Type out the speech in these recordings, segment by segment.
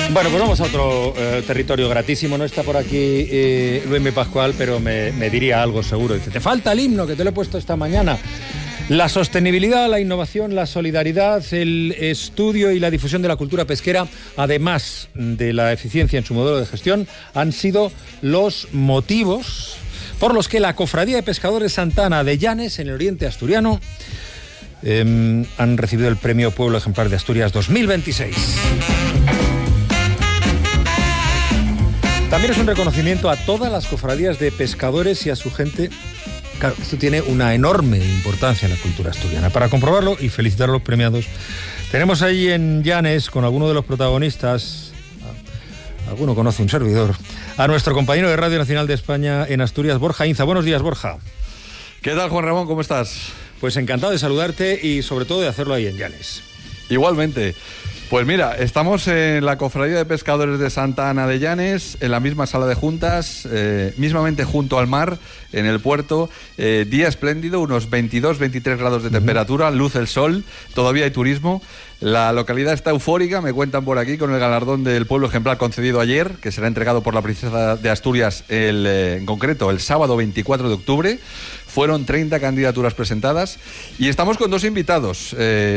Bueno, pues vamos a otro territorio gratísimo. No está por aquí Luis Pascual, pero me diría algo seguro. Dice, te falta el himno que te lo he puesto esta mañana. La sostenibilidad, la innovación, la solidaridad, el estudio y la difusión de la cultura pesquera, además de la eficiencia en su modelo de gestión, han sido los motivos por los que la Cofradía de Pescadores Santa Ana de Llanes, en el oriente asturiano, han recibido el Premio Pueblo Ejemplar de Asturias 2026. También es un reconocimiento a todas las cofradías de pescadores y a su gente. Claro, esto tiene una enorme importancia en la cultura asturiana. Para comprobarlo y felicitar a los premiados, tenemos ahí en Llanes, con alguno de los protagonistas, alguno conoce un servidor, a nuestro compañero de Radio Nacional de España en Asturias, Borja Inza. Buenos días, Borja. ¿Qué tal, Juan Ramón? ¿Cómo estás? Pues encantado de saludarte y sobre todo de hacerlo ahí en Llanes. Igualmente. Pues mira, estamos en la Cofradía de Pescadores de Santa Ana de Llanes, en la misma sala de juntas, mismamente junto al mar, en el puerto. Día espléndido, unos 22-23 grados de temperatura, luce el sol, todavía hay turismo. La localidad está eufórica, me cuentan por aquí, con el galardón del Pueblo Ejemplar concedido ayer, que será entregado por la Princesa de Asturias, en concreto el sábado 24 de octubre. Fueron 30 candidaturas presentadas y estamos con dos invitados.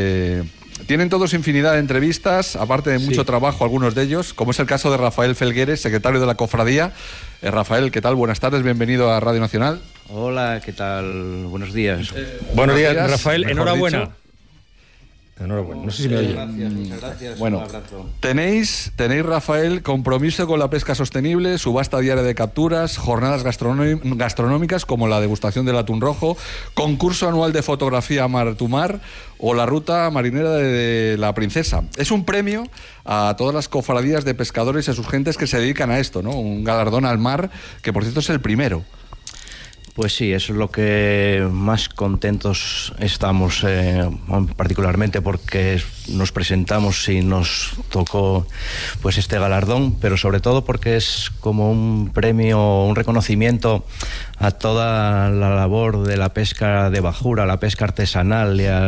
Tienen todos infinidad de entrevistas, aparte de mucho trabajo, algunos de ellos, como es el caso de Rafael Felgueres, secretario de la Cofradía. Rafael, ¿qué tal? Buenas tardes, bienvenido a Radio Nacional. Hola, ¿qué tal? Buenos días. Buenos días, Rafael, enhorabuena. Enhorabuena, no sé si me oye. Muchas gracias. Bueno, tenéis, Rafael, compromiso con la pesca sostenible, subasta diaria de capturas, jornadas gastronómicas como la degustación del atún rojo, concurso anual de fotografía mar tu mar o la ruta marinera de la Princesa. Es un premio a todas las cofradías de pescadores y a sus gentes que se dedican a esto, ¿no? Un galardón al mar que, por cierto, es el primero. Pues sí, eso es lo que más contentos estamos, particularmente porque nos presentamos y nos tocó pues este galardón, pero sobre todo porque es como un premio, un reconocimiento a toda la labor de la pesca de bajura, la pesca artesanal y a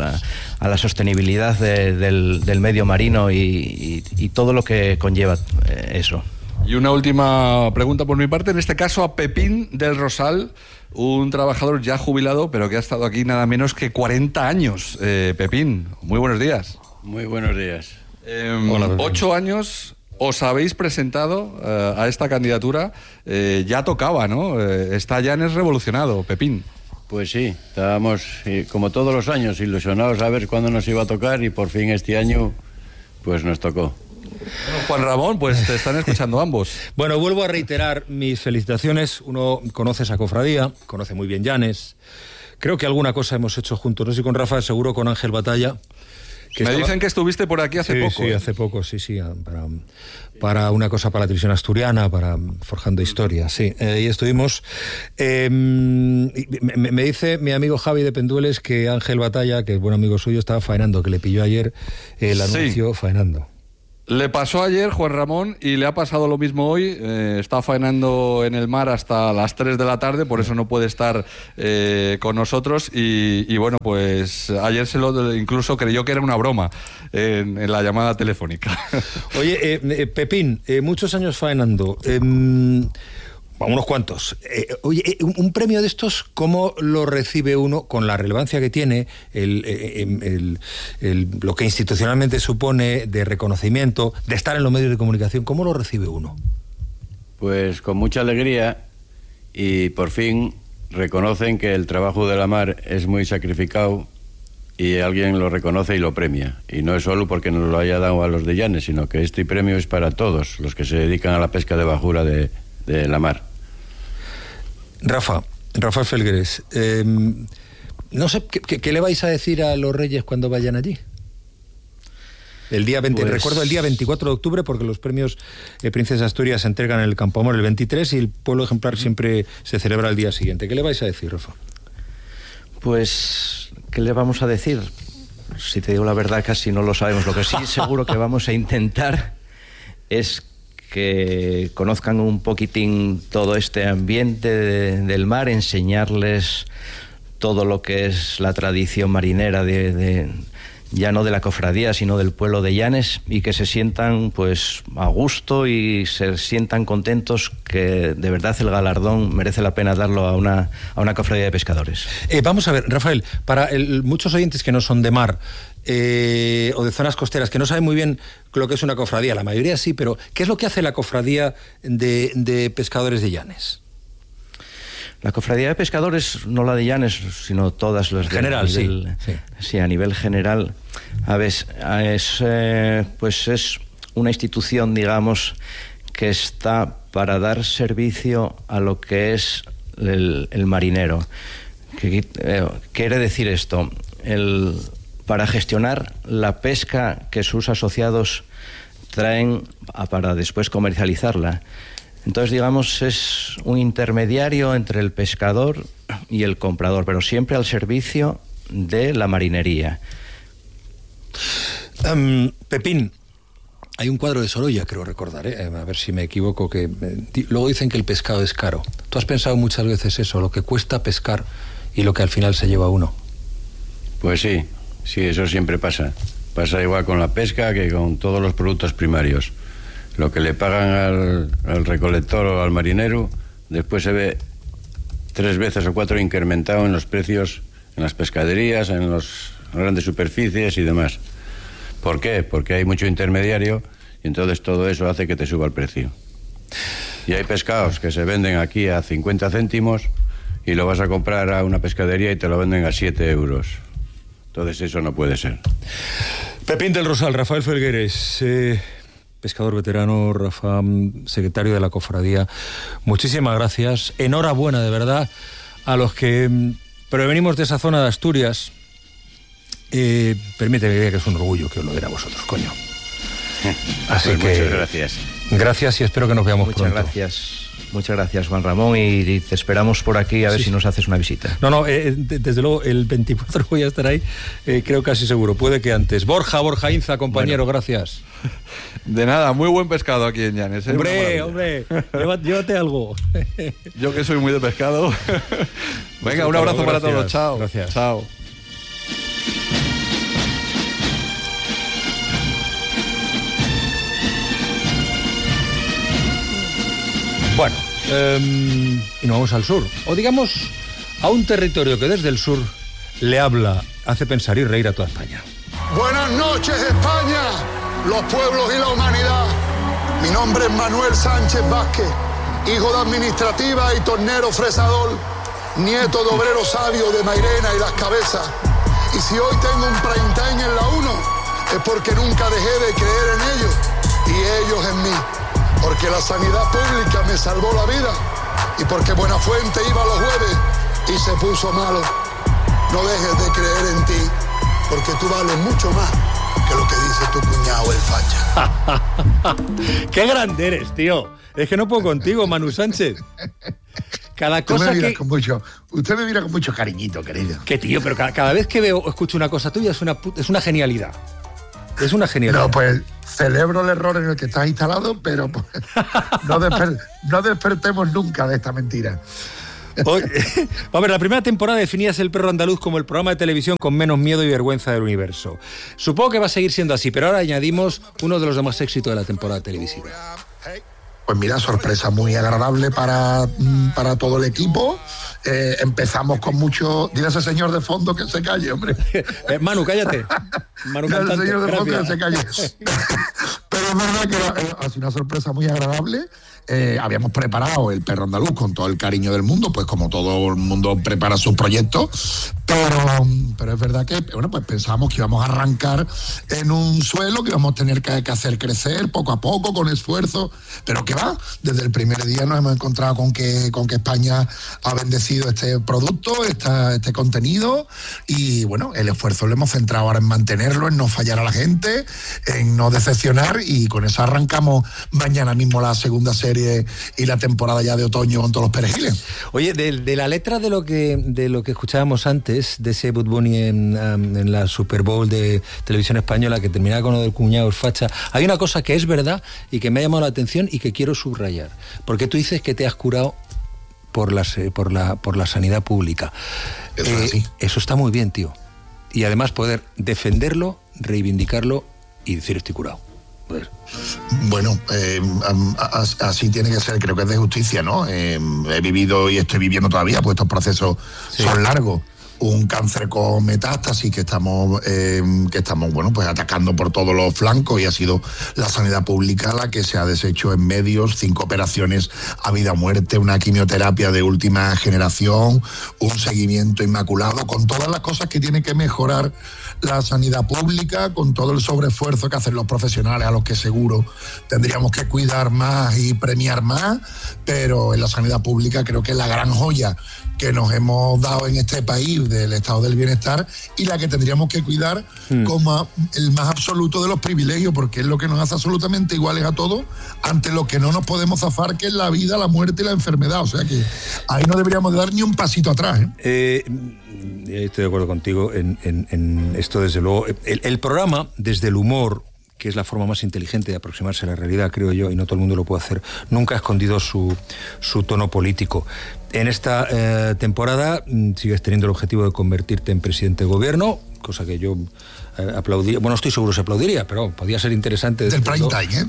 la sostenibilidad del medio marino y todo lo que conlleva eso. Y una última pregunta por mi parte, en este caso a Pepín del Rosal, un trabajador ya jubilado, pero que ha estado aquí nada menos que 40 años. Pepín, muy buenos días. Muy buenos días. Hola, 8 años os habéis presentado a esta candidatura, ya tocaba, ¿no? Está Llanes revolucionado, Pepín. Pues sí, estábamos, como todos los años, ilusionados a ver cuándo nos iba a tocar y por fin este año, pues nos tocó. Bueno, Juan Ramón, pues te están escuchando ambos. Bueno, vuelvo a reiterar mis felicitaciones. Uno conoce esa cofradía, conoce muy bien Llanes. Creo que alguna cosa hemos hecho juntos, no sé si con Rafa, seguro con Ángel Batalla. Me dicen que estuviste por aquí hace poco. Sí, hace poco, sí, para una cosa para la televisión asturiana, para Forjando Historia, sí. Y estuvimos... me dice mi amigo Javi de Pendueles que Ángel Batalla, que es buen amigo suyo, estaba faenando, que le pilló ayer el anuncio faenando. Le pasó ayer, Juan Ramón, y le ha pasado lo mismo hoy. Está faenando en el mar hasta las 3 de la tarde, por eso no puede estar con nosotros. Y bueno, pues ayer incluso creyó que era una broma en la llamada telefónica. Oye, Pepín, muchos años faenando. Unos cuantos. Oye, un premio de estos, ¿cómo lo recibe uno con la relevancia que tiene, lo que institucionalmente supone de reconocimiento, de estar en los medios de comunicación? ¿Cómo lo recibe uno? Pues con mucha alegría y por fin reconocen que el trabajo de la mar es muy sacrificado y alguien lo reconoce y lo premia. Y no es solo porque nos lo haya dado a los de Llanes, sino que este premio es para todos los que se dedican a la pesca de bajura de la mar. Rafael Felgueres, no sé, ¿qué le vais a decir a los Reyes cuando vayan allí? El día 20, pues... recuerdo el día 24 de octubre, porque los premios Princesa Asturias se entregan en el Campo Amor el 23 y el Pueblo Ejemplar siempre se celebra el día siguiente. ¿Qué le vais a decir, Rafa? Pues, ¿qué le vamos a decir? Si te digo la verdad, casi no lo sabemos. Lo que sí seguro que vamos a intentar es que conozcan un poquitín todo este ambiente del mar, enseñarles todo lo que es la tradición marinera de ya no de la cofradía, sino del pueblo de Llanes, y que se sientan pues a gusto y se sientan contentos, que de verdad el galardón merece la pena darlo a una cofradía de pescadores. Vamos a ver, Rafael, para muchos oyentes que no son de mar o de zonas costeras, que no saben muy bien lo que es una cofradía, la mayoría sí, pero ¿qué es lo que hace la cofradía de pescadores de Llanes? La cofradía de pescadores, no la de Llanes, sino todas las de general, nivel, sí, a nivel general. A ver, pues es una institución, digamos, que está para dar servicio a lo que es el marinero. Quiere decir esto, para gestionar la pesca que sus asociados traen para después comercializarla. Entonces, digamos, es un intermediario entre el pescador y el comprador, pero siempre al servicio de la marinería. Pepín, hay un cuadro de Sorolla, creo recordar, a ver si me equivoco, que luego dicen que el pescado es caro. ¿Tú has pensado muchas veces eso, lo que cuesta pescar y lo que al final se lleva uno? Pues sí, eso siempre pasa. Pasa igual con la pesca que con todos los productos primarios. Lo que le pagan al recolector o al marinero, después se ve 3 veces o 4 incrementado en los precios, en las pescaderías, en las grandes superficies y demás. ¿Por qué? Porque hay mucho intermediario y entonces todo eso hace que te suba el precio. Y hay pescados que se venden aquí a 50 céntimos y lo vas a comprar a una pescadería y te lo venden a 7 euros. Entonces eso no puede ser. Pepín del Rosal, Rafael Felgueres, pescador veterano, Rafa, secretario de la cofradía. Muchísimas gracias. Enhorabuena, de verdad, a los que provenimos de esa zona de Asturias. Permíteme que diga que es un orgullo que os lo diera a vosotros, coño. Así pues que muchas gracias. Gracias y espero que nos veamos pronto. Muchas gracias, Juan Ramón, y te esperamos por aquí a ver si nos haces una visita. No, desde luego el 24 voy a estar ahí, creo casi seguro, puede que antes. Borja Inza, compañero, bueno. Gracias. De nada, muy buen pescado aquí en Llanes. Hombre, llévate algo. Yo que soy muy de pescado. Venga, un abrazo para todos, chao. Gracias. Chao. Bueno, y nos vamos al sur, o digamos a un territorio que desde el sur le habla, hace pensar y reír a toda España. Buenas noches, España, los pueblos y la humanidad. Mi nombre es Manuel Sánchez Vázquez, hijo de administrativa y tornero fresador, nieto de obrero sabio de Mairena y Las Cabezas. Y si hoy tengo un prime time en la 1, es porque nunca dejé de creer en ellos y ellos en mí. Porque la sanidad pública me salvó la vida y porque Buenafuente iba los jueves y se puso malo. No dejes de creer en ti, porque tú vales mucho más que lo que dice tu cuñado el facha. ¡Qué grande eres, tío! Es que no puedo contigo, Manu Sánchez. Cada cosa que... Usted me mira con mucho cariñito, querido. ¿Qué, tío? Pero cada vez que veo o escucho una cosa tuya es una genialidad. Es una genialidad. No, pues celebro el error en el que estás instalado, pero pues, no despertemos nunca de esta mentira. A ver, la primera temporada definías El Perro Andaluz como el programa de televisión con menos miedo y vergüenza del universo. Supongo que va a seguir siendo así, pero ahora añadimos uno de los demás éxitos de la temporada televisiva. Pues mira, sorpresa muy agradable para todo el equipo. Empezamos con mucho... Dile a ese señor de fondo que se calle, hombre. Manu, cállate. Manu cantante. Dile al señor de fondo Gracias. que se calle. Pero es verdad que ha sido una sorpresa muy agradable. Habíamos preparado El Perro Andaluz con todo el cariño del mundo, pues como todo el mundo prepara sus proyectos, pero es verdad que bueno, pues pensábamos que íbamos a arrancar en un suelo que íbamos a tener que hacer crecer poco a poco, con esfuerzo, pero que va, desde el primer día nos hemos encontrado con que España ha bendecido este producto, este contenido, y bueno, el esfuerzo lo hemos centrado ahora en mantenerlo, en no fallar a la gente, en no decepcionar, y con eso arrancamos mañana mismo la segunda serie y la temporada ya de otoño con todos los perejiles. Oye, de la letra de lo que escuchábamos antes, de ese Bud Bunny en la Super Bowl de Televisión Española que terminaba con lo del cuñado facha, hay una cosa que es verdad y que me ha llamado la atención y que quiero subrayar, porque tú dices que te has curado por la sanidad pública. Eso es así. Eso está muy bien, tío. y además poder defenderlo, reivindicarlo y decir estoy curado. Joder. Bueno, así tiene que ser, creo que es de justicia, ¿no? He vivido y estoy viviendo todavía, pues estos procesos son largos. Un cáncer con metástasis que estamos bueno, pues atacando por todos los flancos, y ha sido la sanidad pública la que se ha deshecho en medios, 5 operaciones a vida o muerte, una quimioterapia de última generación, un seguimiento inmaculado, con todas las cosas que tiene que mejorar la sanidad pública, con todo el sobreesfuerzo que hacen los profesionales, a los que seguro tendríamos que cuidar más y premiar más, pero en la sanidad pública creo que es la gran joya que nos hemos dado en este país del estado del bienestar, y la que tendríamos que cuidar como el más absoluto de los privilegios, porque es lo que nos hace absolutamente iguales a todos ante lo que no nos podemos zafar, que es la vida, la muerte y la enfermedad. O sea que ahí no deberíamos dar ni un pasito atrás. Estoy de acuerdo contigo en esto, desde luego. El programa, desde el humor, que es la forma más inteligente de aproximarse a la realidad, creo yo, y no todo el mundo lo puede hacer, nunca ha escondido su tono político. En esta temporada sigues teniendo el objetivo de convertirte en presidente de gobierno, cosa que yo aplaudiría. Bueno, estoy seguro se aplaudiría, pero podría ser interesante. Del prime time,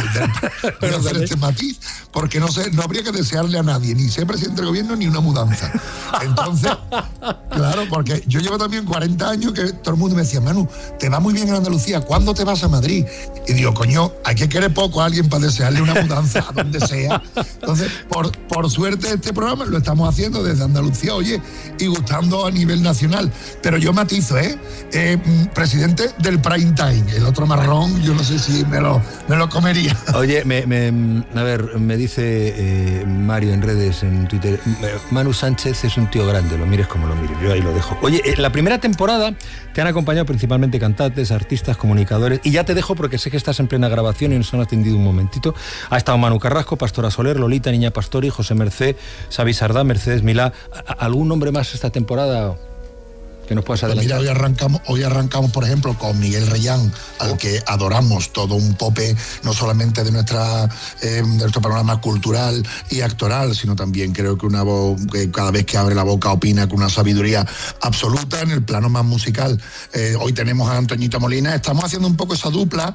Pero hacer este matiz, porque no habría que desearle a nadie, ni ser presidente del gobierno, ni una mudanza. Entonces, claro, porque yo llevo también 40 años que todo el mundo me decía, Manu, te va muy bien en Andalucía, ¿cuándo te vas a Madrid? Y digo, coño, hay que querer poco a alguien para desearle una mudanza a donde sea. Entonces, por suerte, este programa lo estamos haciendo desde Andalucía, oye, y gustando a nivel nacional. Pero yo matizo, presidente del prime time. El otro marrón, yo no sé si me lo comería. Oye, a ver, me dice Mario en redes, en Twitter, Manu Sánchez es un tío grande, lo mires como lo mires, yo ahí lo dejo. Oye, la primera temporada te han acompañado principalmente cantantes, artistas, comunicadores, y ya te dejo porque sé que estás en plena grabación y nos han atendido un momentito. Ha estado Manu Carrasco, Pastora Soler, Lolita, Niña Pastori, José Mercé, Xavi Sardá, Mercedes Milá. ¿Algún nombre más esta temporada que nos puedas adelantar? Pues mira, hoy arrancamos, por ejemplo, con Miguel Reyán, al que adoramos, todo un pope, no solamente de nuestro panorama cultural y actoral, sino también creo que una voz que cada vez que abre la boca opina con una sabiduría absoluta. En el plano más musical, hoy tenemos a Antoñito Molina. Estamos haciendo un poco esa dupla,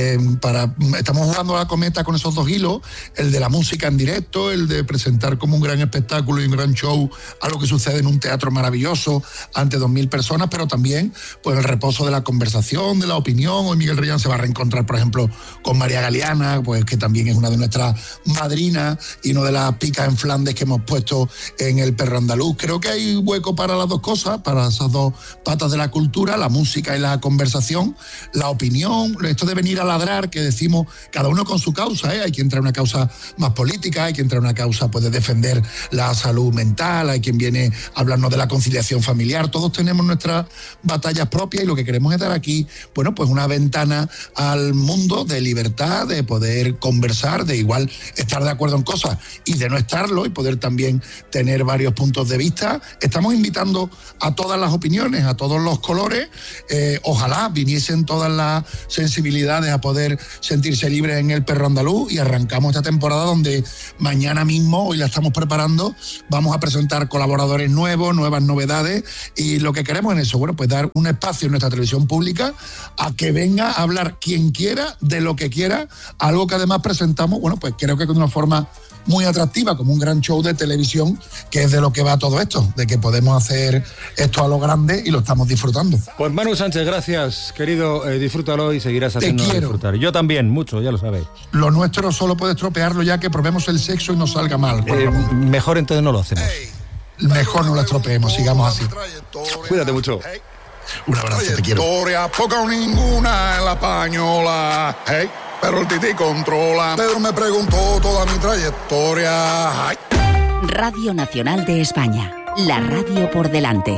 estamos jugando a la cometa con esos dos hilos, el de la música en directo, el de presentar como un gran espectáculo y un gran show algo que sucede en un teatro maravilloso ante 2.000 personas, pero también pues el reposo de la conversación, de la opinión. Hoy Miguel Reyán se va a reencontrar, por ejemplo, con María Galeana, pues que también es una de nuestras madrinas y una de las picas en Flandes que hemos puesto en El Perro Andaluz. Creo que hay hueco para las dos cosas, para esas dos patas de la cultura, la música y la conversación, la opinión, esto de venir a ladrar, que decimos cada uno con su causa, hay quien trae una causa más política, hay quien trae una causa pues de defender la salud mental, hay quien viene a hablarnos de la conciliación familiar. Todos tenemos nuestras batallas propias, y lo que queremos es dar aquí, bueno, pues una ventana al mundo de libertad, de poder conversar, de igual estar de acuerdo en cosas y de no estarlo, y poder también tener varios puntos de vista. Estamos invitando a todas las opiniones, a todos los colores. Ojalá viniesen todas las sensibilidades a poder sentirse libres en El Perro Andaluz, y arrancamos esta temporada donde mañana mismo, hoy la estamos preparando, vamos a presentar colaboradores nuevos, nuevas novedades, y lo que queremos en eso, bueno, pues dar un espacio en nuestra televisión pública a que venga a hablar quien quiera, de lo que quiera, algo que además presentamos, bueno, pues creo que de una forma muy atractiva, como un gran show de televisión, que es de lo que va todo esto, de que podemos hacer esto a lo grande y lo estamos disfrutando. Pues Manu Sánchez, gracias, querido, disfrútalo y seguirás haciéndolo disfrutar. Yo también, mucho, ya lo sabéis. Lo nuestro solo puede estropearlo ya que probemos el sexo y nos salga mal. Mejor entonces no lo hacemos. Mejor no lo estropeemos, sigamos así. Cuídate mucho. Un abrazo, te quiero. Poca o ninguna en la española, hey, pero el Titi controla. Pedro me preguntó toda mi trayectoria. Ay. Radio Nacional de España, la radio por delante.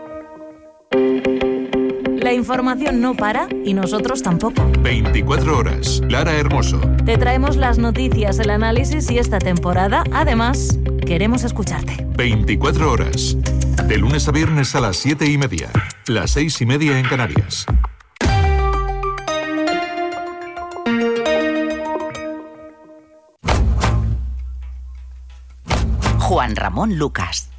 La información no para y nosotros tampoco. 24 horas. Lara Hermoso. Te traemos las noticias, el análisis y esta temporada, además, queremos escucharte. 24 horas. De lunes a viernes a las 7:30. Las 6:30 en Canarias. Juan Ramón Lucas.